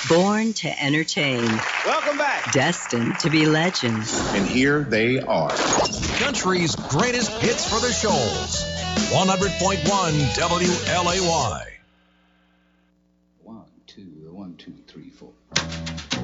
Born to entertain. Welcome back. Destined to be legends. And here they are. Country's greatest hits for the Shoals. 100.1 WLAY. 1, 2, 3, 4.